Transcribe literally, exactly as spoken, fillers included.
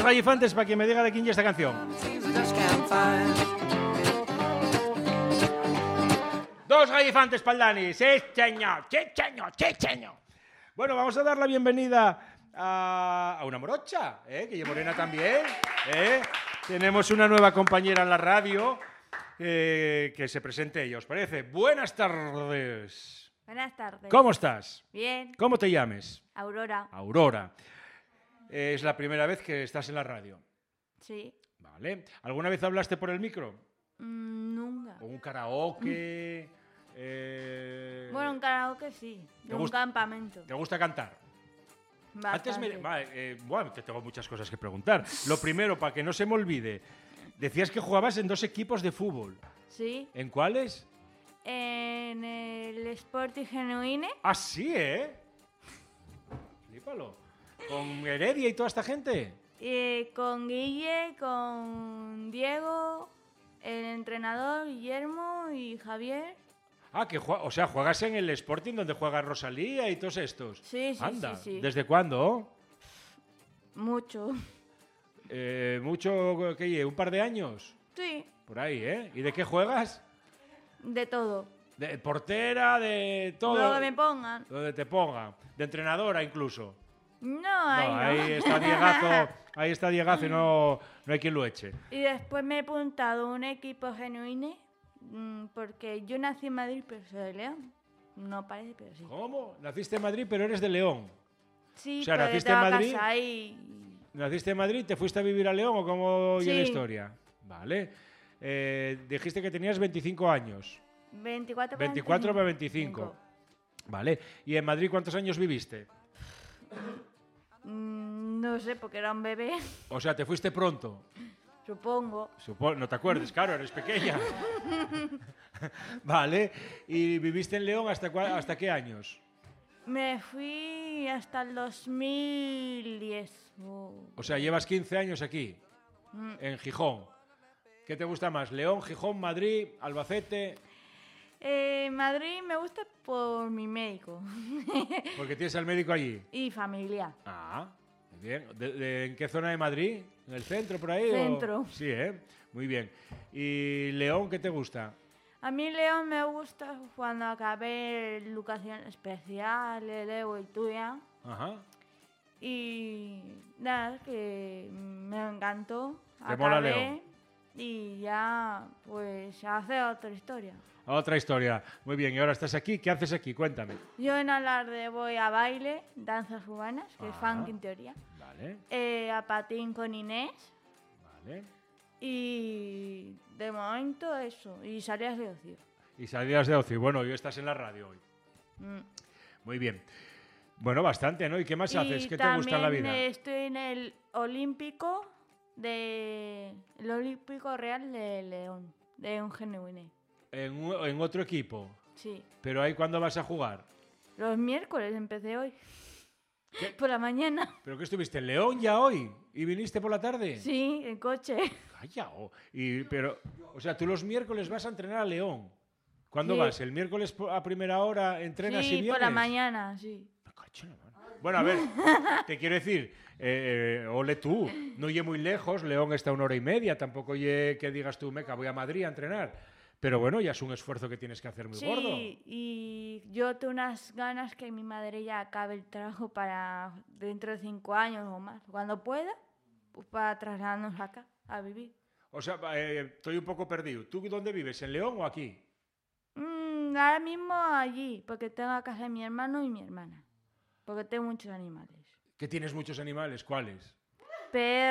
Dos gallifantes para quien me diga de quién es esta canción. Dos gallifantes para el Dani. Sí, señor, sí, señor, sí, señor. Bueno, vamos a dar la bienvenida a, a una morocha, ¿eh? Que es morena también. ¿eh? Tenemos una nueva compañera en la radio eh, que se presente ella, ¿os parece? Buenas tardes. Buenas tardes. ¿Cómo estás? Bien. ¿Cómo te llames? Aurora. Aurora. Eh, es la primera vez que estás en la radio. Sí. Vale. ¿Alguna vez hablaste por el micro? Mm, nunca. ¿O un karaoke? Eh... Bueno, un karaoke sí. De un gusta- campamento. ¿Te gusta cantar? Antes me... Bastante. va, eh, bueno, te tengo muchas cosas que preguntar. Lo primero, para que no se me olvide, decías que jugabas en dos equipos de fútbol. Sí. ¿En cuáles? En el Sporting Genuine. Ah, sí, ¿eh? Flípalo. ¿Con Heredia y toda esta gente? eh, con Guille, con Diego, el entrenador Guillermo y Javier. Ah, que jue- o sea, juegas en el Sporting donde juega Rosalía y todos estos. Sí, sí, Anda, sí, sí. ¿desde cuándo? Mucho. Eh, ¿Mucho, qué lleva? ¿Un par de años? Sí. Por ahí, ¿eh? ¿Y de qué juegas? De todo. De portera, de todo. Lo que me pongan. Donde te pongan. De entrenadora incluso. No, ahí No, no. ahí está Diegazo, ahí está Diegazo y no, no hay quien lo eche. Y después me he apuntado a un equipo genuine mm, porque yo nací en Madrid, pero soy de León. No parece, pero sí. ¿Cómo? Naciste en Madrid, pero eres de León. Sí, O sea, pero ¿naciste tengo en Madrid? casa ahí. ¿Naciste en Madrid? ¿Te fuiste a vivir a León o cómo oye la Sí. historia? Vale. Eh, dijiste que tenías veinticinco años. veinticuatro, veinticuatro para veinticinco. Vale. ¿Y en Madrid cuántos años viviste? Mm, no sé, porque era un bebé, O sea, te fuiste pronto. supongo. Supo- no te acuerdes, claro, eres pequeña. Vale. ¿Y viviste en León hasta, cua- hasta qué años? Me fui hasta el dos mil diez. Oh. O sea, llevas quince años aquí, Mm. en Gijón. ¿Qué te gusta más? ¿León, Gijón, Madrid, Albacete? Eh, Madrid me gusta por mi médico Porque tienes al médico allí. y familia. Ah, muy bien. ¿De, de- en qué zona de Madrid? ¿En el centro, por ahí? o- Centro. Sí, ¿eh? Muy bien. ¿Y León, qué te gusta? A mí León me gusta cuando acabé educación especial, el Evo y tuya. Ajá. Y nada, que me encantó. ¿Te mola Acabé León? y ya, pues, hace otra historia. Otra historia. Muy bien, y ahora estás aquí. ¿Qué haces aquí? Cuéntame. Yo en Alarde voy a baile, danzas urbanas, que es Ah. funk en teoría. Vale, eh, a patín con Inés. vale. Y de momento eso. Y salidas de ocio. Y salidas de ocio. Bueno, y estás en la radio hoy. Mm. Muy bien. Bueno, bastante, ¿no? ¿Y qué más haces? Y ¿Qué te gusta en la también, vida? eh, estoy en el Olímpico de el Olímpico Real de León, de un genuine. En, un- en otro equipo. Sí. Pero ahí, ¿cuándo vas a jugar? Los miércoles empecé hoy. ¿Qué? Por la mañana. ¿Pero qué estuviste en León ya hoy? ¿Y viniste por la tarde? Sí, en coche. Calla, oh. Y, pero, o sea, tú los miércoles vas a entrenar a León. ¿Cuándo Sí. vas? ¿El miércoles po- a primera hora entrenas y Sí, vienes? por la mañana, sí. Me cacho en la mano. Bueno, a ver, te quiero decir, eh, eh, ole tú, no oye muy lejos, León está una hora y media, tampoco oye que digas tú, meca, voy a Madrid a entrenar. Pero bueno, ya es un esfuerzo que tienes que hacer muy Sí, gordo. y yo tengo unas ganas que mi madre ya acabe el trabajo para dentro de cinco años o más. Cuando pueda, pues para trasladarnos acá a vivir. O sea, eh, estoy un poco perdido. ¿Tú dónde vives, en León o aquí? Mm, ahora mismo allí, porque tengo a casa de mi hermano y mi hermana. Porque tengo muchos animales. Que tienes muchos animales, ¿cuáles? Perros.